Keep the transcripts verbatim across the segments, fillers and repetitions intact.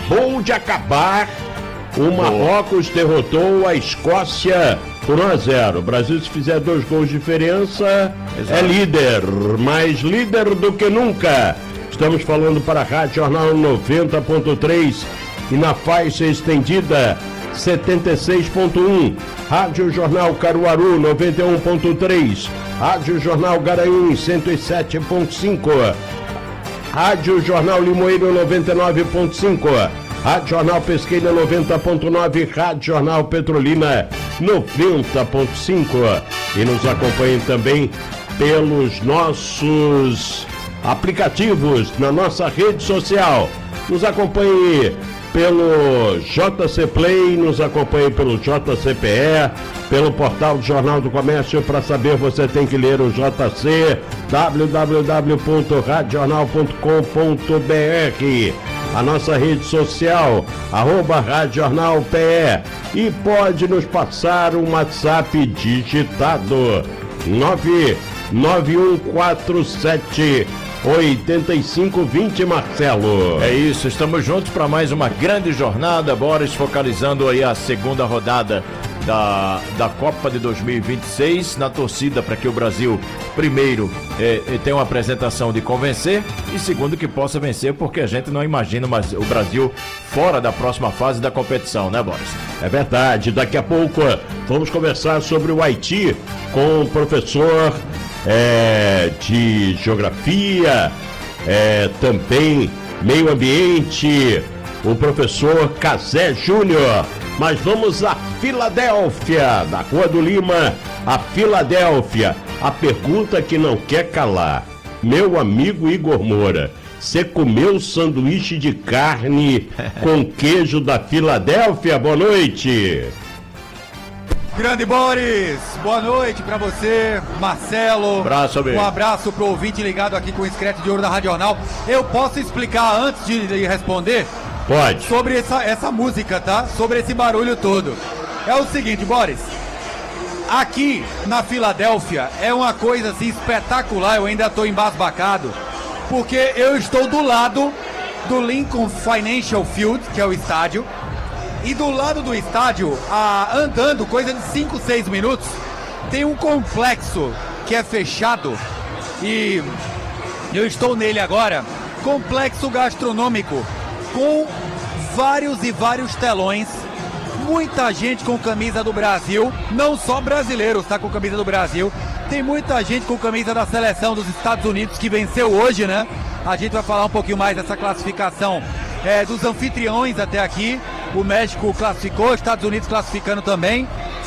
acabou de acabar. O Marrocos derrotou a Escócia por um a zero. O Brasil, se fizer dois gols de diferença, Exato. é líder, mais líder do que nunca. Estamos falando para a Rádio Jornal noventa ponto três e na faixa estendida setenta e seis ponto um. Rádio Jornal Caruaru noventa e um ponto três. Rádio Jornal Garanhuns cento e sete ponto cinco. Rádio Jornal Limoeiro noventa e nove ponto cinco. Rádio Jornal Pesqueira noventa ponto nove, Rádio Jornal Petrolina noventa ponto cinco. E nos acompanhem também pelos nossos aplicativos na nossa rede social. Nos acompanhe pelo J C Play, nos acompanhe pelo J C P E, pelo portal do Jornal do Comércio. Para saber, você tem que ler o J C, w w w ponto rádio jornal ponto com ponto b r. A nossa rede social, arroba Rádio Jornal P E, e pode nos passar um WhatsApp digitado nove nove um quatro sete oito cinco dois zero, Marcelo. É isso, estamos juntos para mais uma grande jornada, Boris, focalizando aí a segunda rodada da, da Copa de dois mil e vinte e seis, na torcida para que o Brasil, primeiro, é, é, tenha uma apresentação de convencer, e segundo, que possa vencer, porque a gente não imagina mais o Brasil fora da próxima fase da competição, né, Boris? É verdade, daqui a pouco vamos conversar sobre o Haiti com o professor é, de geografia, é, também meio ambiente, o professor Cazé Júnior. Mas vamos a Filadélfia, da Rua do Lima, a Filadélfia. A pergunta que não quer calar. Meu amigo Igor Moura, você comeu sanduíche de carne com queijo da Filadélfia? Boa noite. Grande Boris, boa noite pra você, Marcelo. Abraço, amigo. Um abraço pro ouvinte ligado aqui com o Escrete de Ouro da Rádio Jornal. Eu posso explicar antes de responder? Pode. Sobre essa, essa música, tá? Sobre esse barulho todo. É o seguinte, Boris. Aqui na Filadélfia é uma coisa assim espetacular. Eu ainda tô embasbacado, porque eu estou do lado do Lincoln Financial Field, que é o estádio. E do lado do estádio, ah, andando coisa de cinco, seis minutos, tem um complexo que é fechado. E eu estou nele agora. Complexo gastronômico com vários e vários telões, muita gente com camisa do Brasil, não só brasileiros tá com camisa do Brasil, tem muita gente com camisa da seleção dos Estados Unidos que venceu hoje, né? A gente vai falar um pouquinho mais dessa classificação é, dos anfitriões até aqui. O México classificou, Estados Unidos classificando também,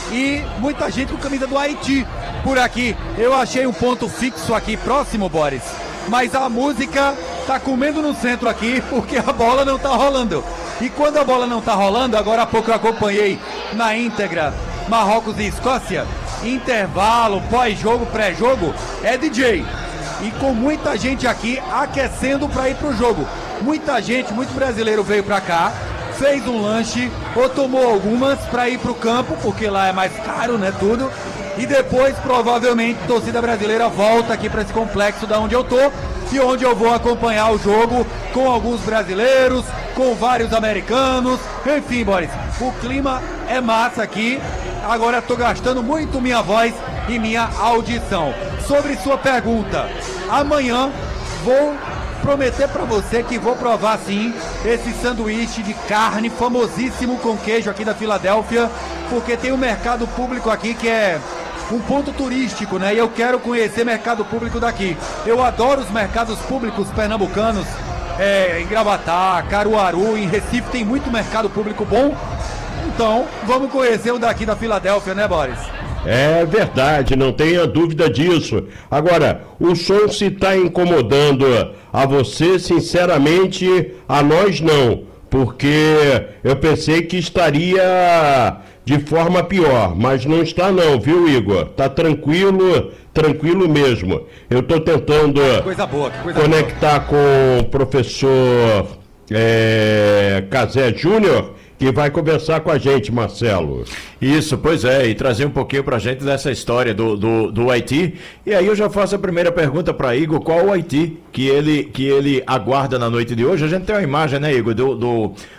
e muita gente com camisa do Haiti por aqui. Eu achei um ponto fixo aqui próximo, Boris, mas a música tá comendo no centro aqui porque a bola não tá rolando. E quando a bola não tá rolando, agora há pouco eu acompanhei na íntegra Marrocos e Escócia, intervalo, pós-jogo, pré-jogo, é D J. E com muita gente aqui aquecendo para ir pro jogo. Muita gente, muito brasileiro veio pra cá, fez um lanche ou tomou algumas para ir pro campo, porque lá é mais caro, né, tudo. E depois, provavelmente, a torcida brasileira volta aqui para esse complexo da onde eu tô e onde eu vou acompanhar o jogo com alguns brasileiros, com vários americanos. Enfim, Boris, o clima é massa aqui. Agora estou gastando muito minha voz e minha audição. Sobre sua pergunta, amanhã vou prometer para você que vou provar sim esse sanduíche de carne famosíssimo com queijo aqui da Filadélfia, porque tem um mercado público aqui que é um ponto turístico, né? E eu quero conhecer mercado público daqui. Eu adoro os mercados públicos pernambucanos, é, em Gravatá, Caruaru, em Recife tem muito mercado público bom. Então, vamos conhecer o daqui da Filadélfia, né, Boris? É verdade, não tenha dúvida disso. Agora, o som se está incomodando a você, sinceramente, a nós não. Porque eu pensei que estaria de forma pior, mas não está não, viu, Igor? Tá tranquilo, tranquilo mesmo. Eu estou tentando que coisa boa, que coisa conectar boa. com o professor é, Cazé Júnior, que vai conversar com a gente, Marcelo. Isso, pois é, e trazer um pouquinho pra gente dessa história do, do, do Haiti. E aí eu já faço a primeira pergunta para Igor, qual o Haiti que ele, que ele aguarda na noite de hoje? A gente tem uma imagem, né, Igor, do, do,